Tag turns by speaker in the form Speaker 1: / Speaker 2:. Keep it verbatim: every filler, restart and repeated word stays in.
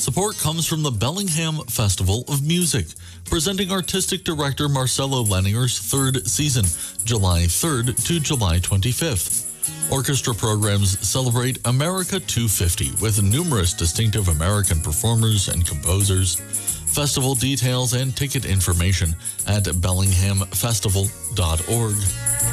Speaker 1: Support comes from the Bellingham Festival of Music, presenting artistic director Marcelo Leninger's third season, July third to July twenty-fifth. Orchestra programs celebrate America two fifty with numerous distinctive American performers and composers. Festival details and ticket information at bellingham festival dot org.